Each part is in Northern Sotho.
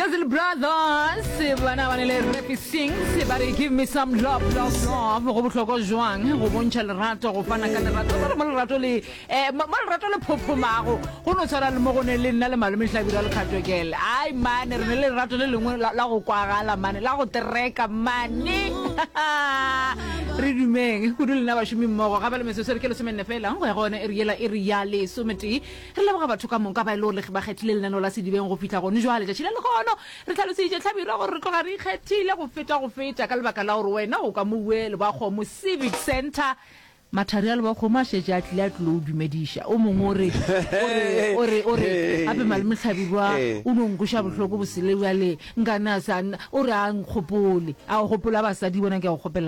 Jazil Brothers, bana le Refi Sings, bari give me some love. Go botlhoko jwang go bontsha lerato go fana ka lerato ba re lerato le lerato le phophomago go no tshwara le mo go ne le nna le malome Hlabira le Khatokele. Ai man re ne le lerato le lengwe la go kwagala man, la go tereka mane. Re dumeng go dula ba shumi mmogo ga ba le mesese re ke le semenne fela go ya gone e riela e riale someti re le ba batho ka monka ba ile le ba kgethile lenano la sedibeng go fitla gone jwale tshile le gono re tlhalositse Hlabira gore re tloga re kgethile go feta ka lebaka la gore wena o ka mo buele ba go mo Civic Center material ba go mashetse a tlile a tlo dumedisha o mongwe ore ape malome Hlabirwa o nongusha bohloko bo sele bale ngana sana o re a nkgopole a gopola ba sa di bona ke go gopela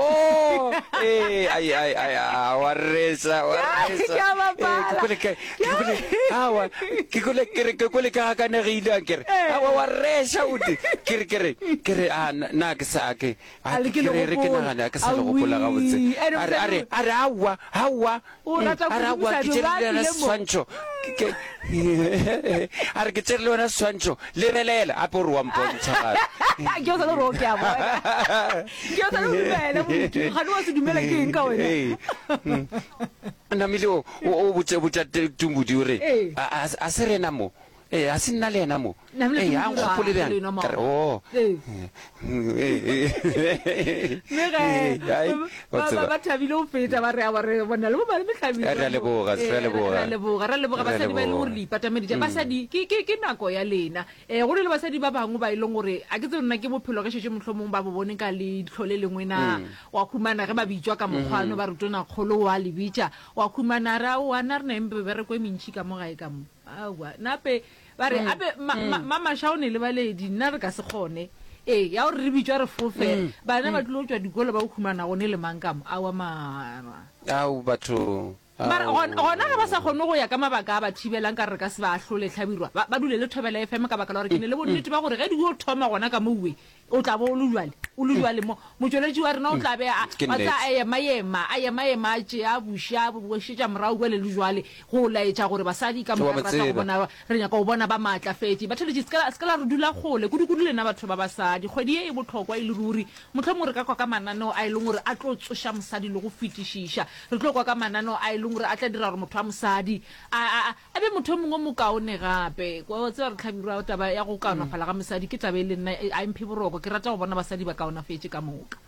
warresa ke kole ka ka ne rile kere warresa uti kere na ke sa ke re ke nagana ka sa go gopola ga botse are hawa ke tshela swantso are ke tshela na swantso le belela a po rwa mpontsha ke o sa ro ke a bona ke o sa ro bela motho ga no se dumela ke eng ka wena na milio o botsa tumbudi ore a serena mo a se nna le ena mo a nkgopole bjang kare ba thabile o feta ba re bona le bo malome Hlabira ra leboga basadi ba ile gore le ipatameditse basadi ke nako ya lena go le basadi ba bangwe ba ile gore a ke tse nna ke bophelo ke shetse mohlomong ba bo bone ka le tlhole lengwe na wa khumana ge ba bitswa ka mokgwano ba rutona kgolo wa le bitsa wa khumana ra o ana re nembe be re kwe mentši ka mo gae ka mo awa nape ba re ape mama shaone le baledi nna re ka se kgone ya gore re bitswa re fofe bana ba tlo tswa dikolo ba o khumana gone le mangkamo awa mara au batho mara gona ga ba sa kgone go ya ka mabaka a ba thibelang ka re ka se ba hlole Hlabirwa ba dule le Thobela FM ka baka la gore ke ne le bonnete ba gore ge di go thoma gona ka mowe o tla bo o lujwale mo motsweletši wa rena o tla be a tsa ema tše a buša bošetša morao kwa le lujwale go laetša gore basadi ka moka rata go bona re nyaka go bona ba maatlafetse batheletše se ka la re dula kgole kudu le na batho ba basadi kgwedi e botlhokwa e le ruri mohlomong re ka kwa ka mananeo a e leng gore a tlo tsoša mosadi le go fetišiša re tlo kwa ka mananeo a e leng gore a tla dira gore motho wa mosadi a be motho mongwe mo kaone gape kwa tseba re Hlabirwa taba ya go kaonafala ga mosadi ke tabe le nna a mphe boroko ke rata go bona basadi ba kaonafetse ka moka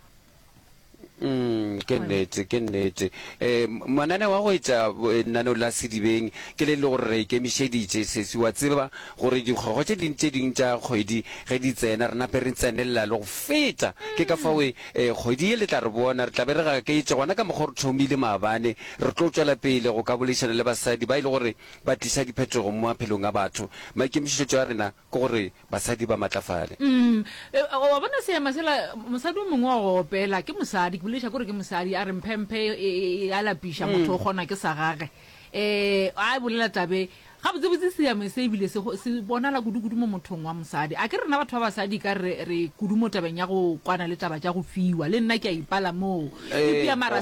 ke nnete manane wa go etsa nano la sedibeng ke le gore re ikemišeditše se wa tseba gore dikgogo tše ding tša kgwedi ge di tsena re nape re tsenelela le go feta ke ka fawe kgwedi e le tla re bona re tla be re ga ke itse gona ka mokgwa re thomile maabane re tlo tswela pele go ka boledišana le basadi ba ile gore ba tlisa diphetogo mo maphelong a batho maikemišetšo a rena ke gore basadi ba matlafale wa bona seema sela mosadi o mongwe wa go opela ke mosadi bulisha gore ke mosadi a re mphemphe a lapisha motho o gona ke sa gage a bolela tabe ga botsebotse seame se ebile se bonala kudu mo mothong wa mosadi a ke rena batho ba basadi ka re kudu mo tabeng ya go kwana le taba tša go fiwa le nna ke a ipala moo epia mara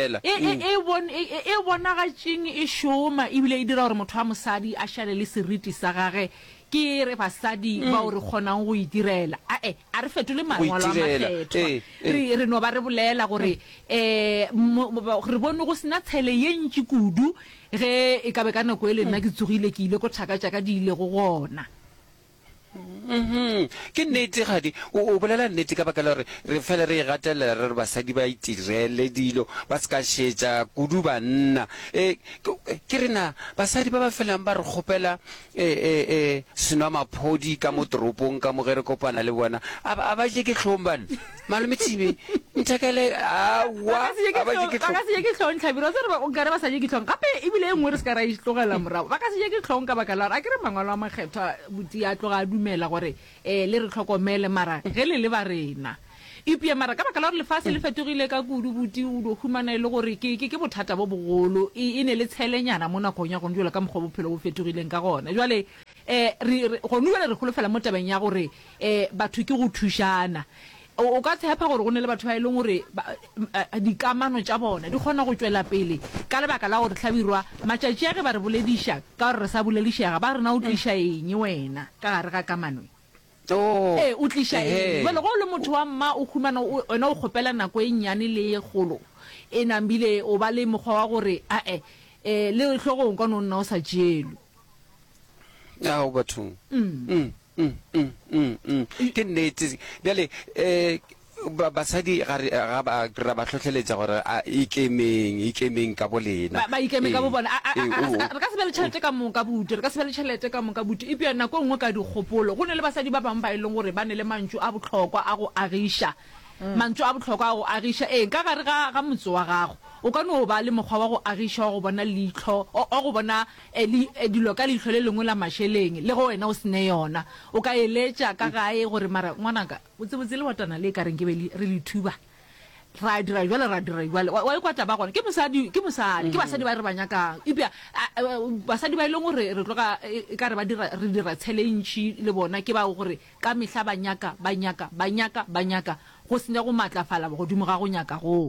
e bonagatšeng e šoma ebile e dira gore motho wa mosadi a šale le seriti sa gage ke re basadi ba o re kgonang go itirela a re fetole mangwalo a makgetho re no ba re bolela gore re bone go sena tshele ye ntši kudu ge e ka be ka nako e le nna ke tsogile ke ile ko thaka tša ka di ile go gona ke nnete gadi o bolela nnete ka baka la gore re fela re gatelela re basadi ba itirele dilo ba se ka šetša kudu banna ke rena basadi ba ba felang ba re kgopela senwa maphodi ka mo toropong ka mo ge re kopana le bona a ba je ke tlhong bana malome Thibe nthekele awa ka se ye ke tlhong Hlabirwa se re o kare ba sa je ke tlhong gape ebile e nngwe re se ka ra itlogela morago ba ka se je ke tlhong ka baka la gore a ke re mangwalo a makgetho buti a tloga a dumela gore le re tlhokomele mara ge le ba rena ipia mara ka baka la gore lefase le fetogile ka kudu buti o do humana le gore ke bothata bo bogolo e ne le tshelenyana mo nakong ya gone jwale ka mokgwa bophelo bo fetogileng ka gone jwale go nuela re golofela mo tabeng ya gore batho ke go thušana o ka tshepa gore go ne le batho ba e leng gore dikamano tša bona di kgona go tswela pele ka lebaka la gore Hlabirwa matšatši a ge ba re bolediša ka gore re sa boledišega ba rena o tliša eng wena ka gare ga kamano o tlisha eng bale go le motho wa mma o khumana ona o khopela nako e nyane le e golo e nambile o ba le mogwa wa gore le hlogong ka nonna o sa jelo o bathong ke nnete bjale basadi ga ba tlhotlheletsa gore a ikemeng ka bolena ba ikeme ka bo bona re ka se be le tšhelete ka moka buti re ka se be le tšhelete ka moka buti e pia nako nngwe ka dikgopolo go ne le basadi ba bangwe ba e leng gore ba ne le mantšu a botlhokwa a go agiša mantšu a botlhokwa a go agiša ka gare ga motse wa gago o ka no ba le mokgwa wa go agiša wa go bona leitlho o go bona dilo ka leitlho le lengwe la masheleng le go wena o sene yona o ka eletša ka gae gore mara ngwanaka botsebotse le watana le e ka reng ke be re le thuba ra dira jwale wa ikwatla ba gona ke basadi ba re ba nyakang ebia basadi ba e leng gore re tloga ka re dira challenge le bona ke ba gore ka mehla ba nyaka go sene go matlafala godimo ga go nyaka go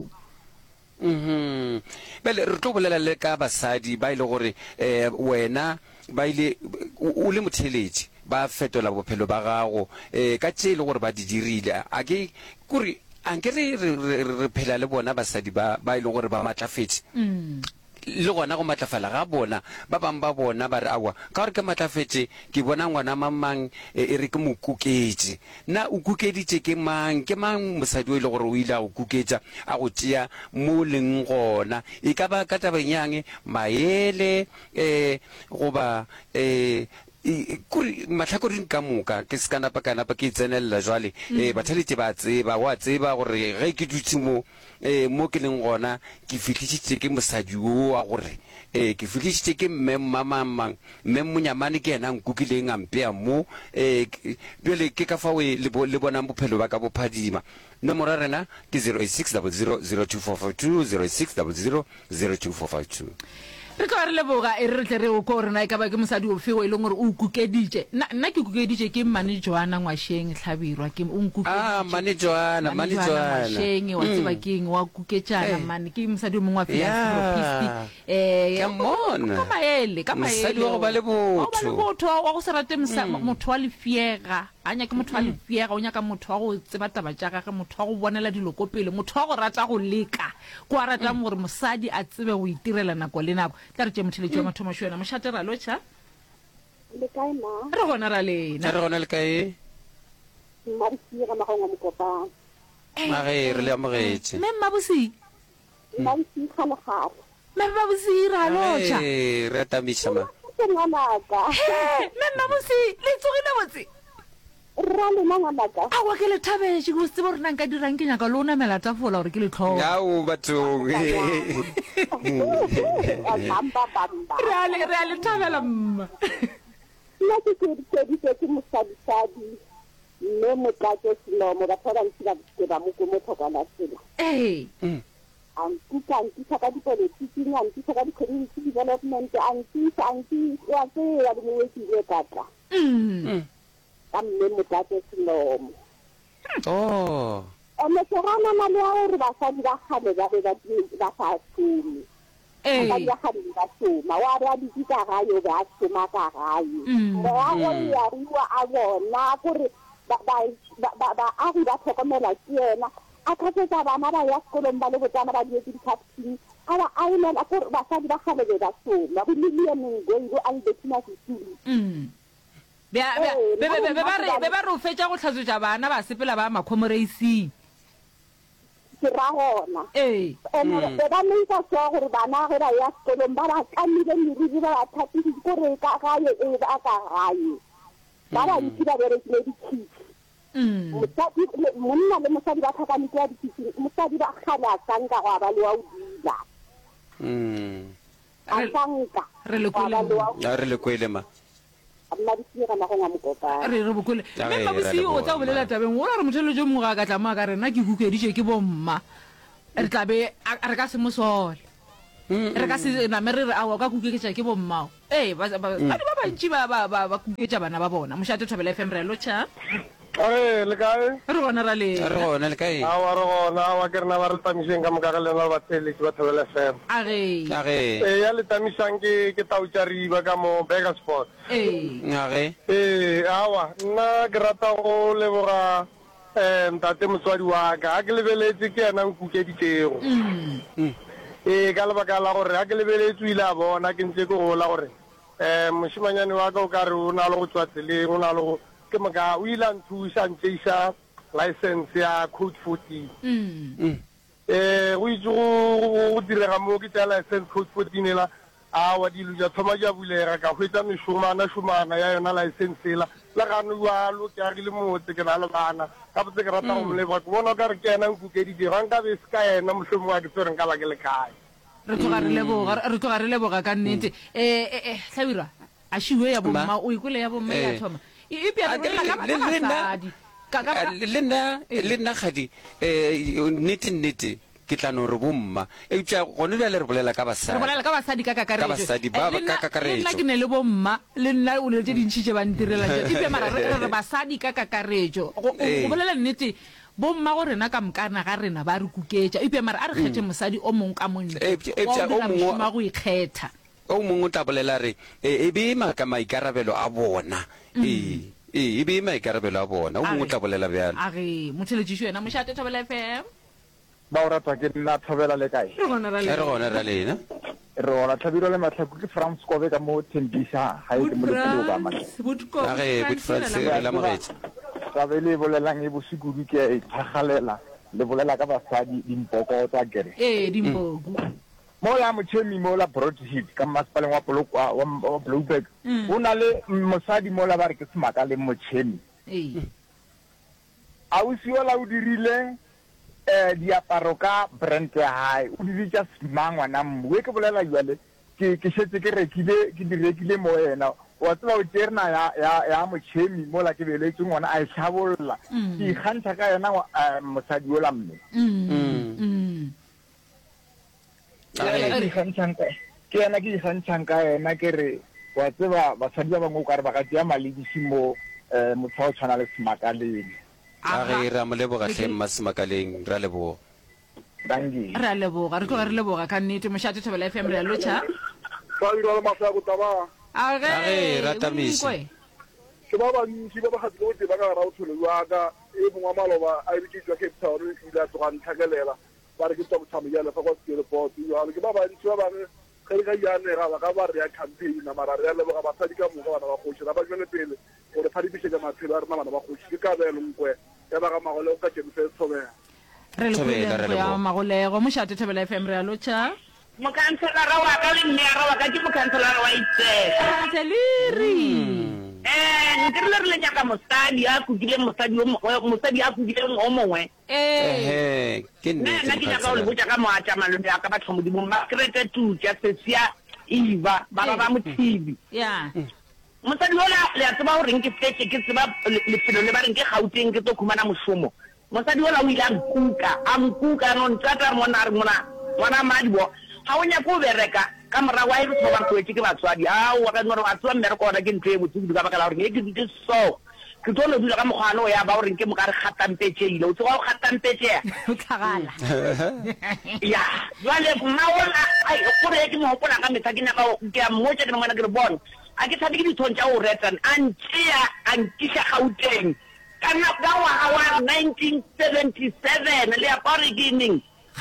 bele re tlo bolela le ka basadi ba ile gore wena ba ile o le motheletši ba fetola bophelo ba gago ka tše le gore ba di dirile a ke kore anke re phela le bona basadi ba ile gore ba matlafetse le gona go matlafala ga bona ba bang ba bona ba re awa ka gore ke matlafetse ke bona ngwana mamang e re ke mokuketse na o kukeditše ke mang mosadi o ile gore o ile a go kuketša a go tšea mo leng gona e ka ba ka tabenyang maele goba kore matlhakoring ka moka ke se kanapa ke tsenelela jwale batheletše ba tseba wa tseba gore ge ke dutse mo ke leng gona ke fitlhišitše ke mosadi o wa gore ke fitlhišitše ke mme mamamang mme monyamane ke yena nkukileng ampea mo bjale ke ka fao le bonang bophelo ba ka bophadima nomoro ya rena ke 0600024452 0600024452 re ka re leboga e re tle re o ko rena e ka ba ke mosadi o fego e leng gore o kukeditše nna ke kukeditše ke Mane Joana Ngwasheng Tlhabirwa ke o nkukeditše Mane Joana Ngwasheng wa tseba keng wa kuketšana mane ke mosadi o mongwe wa philanthropist ka maele wa go ba le botho wa go se rate motho wa lefiega a nyake motho wa lefiega o nyaka motho wa go tseba taba tša gagwe motho wa go bonela dilo ko pele motho wa go rata go leka ko a ratang gore mosadi a tsebe go itirela nako le nako tla re tše motheletši wa mathomo šo yena mošate ra lotšha re gona ra lena re gona le kae re le amogetše mmabusi ra lotšha re atamiša ma mmabusi le tsogile botse awa ke le thabetše go tseba gore nang ka dirang ke nyaka le o namela tafola gore ke le tlhogo ao bathong re a le thabela mma nna ke keditse ke mosadisadi mme motlatse Selomo batho ba bantši ba ba mo ko mo thokwana selo antisa ka dipolitiki antisa ka di-community development antisa wa tseba le moetile kaka ka mme motlatse Selomo ene ke gana na le gore basadi ba kgale ba be ba sa šome basadi ba kgale ba šoma wa re a dikika gayo ba šoma ka gayo moya go ya rua a bona gore baagi ba tlhokomela ke yena a kgatsetsa bana ba ya sekolong ba le botsana ba dietse di-captain a ba aemela gore basadi ba kgale be ba šoma go lilianeng goilo a lebetsina sesuli be ba re o fetša go tlhatswetša bana ba sepela ba macomoraising ke ra gona be ba meisa so gore bana ge ba ya sekolong ba ba tlamile meriri ba ba thapile kore ka gae ba ka gae ba bantši ba berekile dikitši monna le mosadi ba tlhakanetse ya dikitšing mosadi ba kgale a sanka go a ba le wa o dila a sanka re le kwele ma re bokole mme mabusi o tsa bolela tabeng o re motheletšo mongwe ga ka tlama ka rena ke kukeditše ke bomma re tlabe re ka se mosole re ka se name re re awa ka kukeketša ke bommao basadi ba bantši ba kuketša bana ba bona mošate Thobela FM re lotšha le kae re gona ra le le kae awa re gona wa ke rena ba re tamiseng ka moka ga lena ba tsheletsi ba Thobela FM ya le tamisang ke tautjariba ka mo Burger Sport awa nna ke rata go leboga ntate motswadi wa ka ke lebeletse ke yana nkukeditsego ka lebaka la gore ga ke lebeletse o ile a bona ke ntse ke gola gore moshimanyane wa ka o ka re o na le go tswa tseleng o na le go ke moka o ile a nthusa ntseisa license ya code 14 go itse go direga mo ke tsaya license code 14 ela awa dilo ja thoma ja bulega ka hwetsa mešomana ya yona license ela la gane wa lo ke agile motse ke na le bana ka botse ke rata go moleba ke bona ka re ke ena nkukeditse ga nka be se ka ena mošomo wa ke tsere nka ba ke le kae re tloga re leboga ka nnete Hlabirwa a šiwe ya bomma o ikole ya bomma ya thoma le nna gadi nnete ke tla no re bomma eupša gone bja le re bolela ka basadi ka basadi ba ka kakaretso nna ke ne le bomma le nna o ne tse dintšhi tše ba ntirela ipe mara re basadi ka kakaretso go bolela nnete bomma go rena ka mokana ga rena ba re kuketša ipe mara a re kgethe mosadi o mongwe ka montle wa go ikgetha o mongwe o tla bolela re e be ka maikarabelo a bona e be maikarabelo a bona o mongwe o tla bolela bjalo age motheletšišo wena mošate Thobela FM ba o rata ke nna Thobela le kae re gona ra lena re gona Tlhabirwa le Matlhako ke France Kobe ka mo Tembisa ha e ke mo le ka mane but France re la moretsi ba be le bolelang e bosikudu ke thagalela le bolela ka basadi dimpoko tsa gere dimpoko mola motšhemi mola Broadhead ka masepaleng wa Blouberg o na le mosadi mola ba re ke semaka le motšhemi ausi ola o dirile diaparo ka brand ya hae o diritša simangwana mmu ke bolela jale ke šetse ke di rekile mo yena wa tsela o tšerena ya motšhemi mola ke beletse ngwana a e tlhabolola ke ikgantšha ka yena mosadi ola mme ke yena ke ikgantšhang ka yena ke re wa tseba basadi ba bangwe o ka re ba ka tšea maledisi mo motho wa o tshwana le semakaleng ra mo leboga hle Semakaleng ra leboga re tloga re leboga ka nnete mošate Thobela FM re a lotšha ra tamiša ke ba bantši ba ba gatile go tseba ka gara o thole wa ka e mongwe wa maloba a ebeketswa Cape Town e ile a tloga ntlhakelela ba re ke tswa botshamekela fa kwa Skelport jalo ke ba bantši ba bangwe ge re ka ianega ba ka ba re ya campaign mara re a leboga basadi ka moka bana ba kgoši ra ba jwele pele gore phadipišetša maphelo a rena bana ba kgoši ke kabelo nkwe ya ba ga magolego ka Jennifer Thobela re le ya magolego mošate Thobela FM re a lotšha mokhanselara wa ka le mmeara wa ka ke mokhanselara wa Itseleri nke re le nyaka mosadi a kukileng mosadi a kukileng o mongwe nna ke nyaka o le botša ka moatša malome ya ka batho modimong ba krete tutša sesia Eva ba ba Mothibi mosadi ola le a tseba goreng ke fetse ke tseba lefelo le ba reng ke Gauteng ke tlo khumana mošomo mosadi ola o ile a nkuka no ntsata mona re mona ngwana madibo ga o nyaka o bereka ka morago a e re thoba tlwetse ke batswadi wa ka nore wa tseba mmereko ona ke ntho e botse ka baka la gore ke dite so ke tlo le dula ka mogwana o ya ba gore ke mo ka re gatampetse ile o tseba o gatampetse o tlhagala ya jwale mmaola ai gore ke mo gopola ka metsa ke nyaka ke a mmotsa ke ngwana ke re bona a ke tsabe ke dithong tša o retan a nkisa Gauteng ka ngwaga wa 1977 le apare ke neng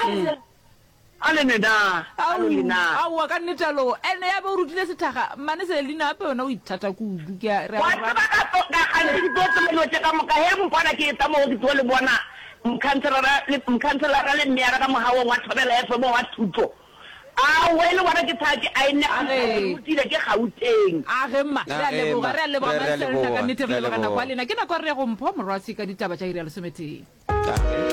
aowa ka nnetalo ene ya ba o rutile sethaga mane se leina ape yona o ithata kudu wa tseba ka gantsi ke tlo tsemelelo tse ka moka he mpona ke etsa mo ke tlo le bona mokhanselara le mmeara ka mogawong wa Thobela FM wa thuto wele wa ke tsaki a ine a rutile ke Gauteng age mma re a leboga ka nnete re leboga na kwa lena ke nako re go mpho morwasi ka ditaba tša iri ya lesometheng